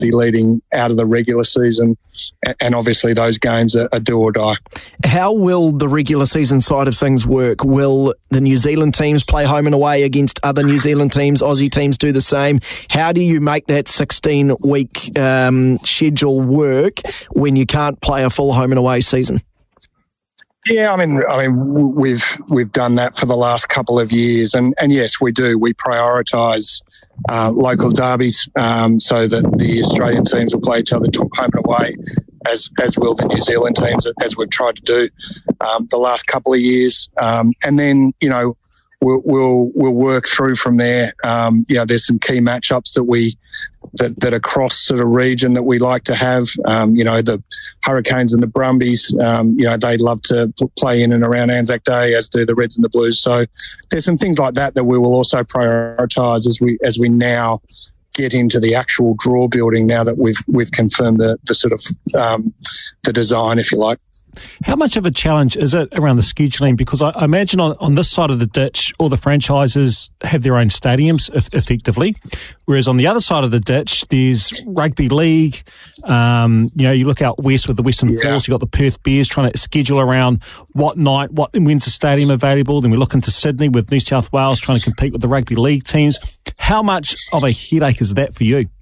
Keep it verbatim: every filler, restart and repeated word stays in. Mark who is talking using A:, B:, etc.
A: leading out of the regular season, and obviously those games are, are do or die.
B: How will the regular season side of things work? Will the New Zealand teams play home and away against other New Zealand teams? Aussie teams do the same. How do you make that sixteen-week um, schedule work when you can't play a full home and away season?
A: Yeah, I mean, I mean, we've we've done that for the last couple of years, and, and yes, we do. We prioritise uh, local derbies um, so that the Australian teams will play each other home and away, as as will the New Zealand teams, as we've tried to do um, the last couple of years, um, and then you know we'll we'll, we'll work through from there. Um, you know, there's some key matchups that we. That, that across sort of region that we like to have, um, you know, the Hurricanes and the Brumbies, um, you know, they love to play in and around Anzac Day, as do the Reds and the Blues. So there's some things like that that we will also prioritise as we as we now get into the actual draw building. Now that we've we've confirmed the the sort of um, the design, if you like.
C: How much of a challenge is it around the scheduling? Because I, I imagine on, on this side of the ditch, all the franchises have their own stadiums if, effectively, whereas on the other side of the ditch, there's rugby league. Um, you know, you look out west with the Western
A: yeah.
C: Force, you've got the Perth Bears trying to schedule around what night, what when's the stadium available. Then we look into Sydney with New South Wales trying to compete with the rugby league teams. How much of a headache is that for you?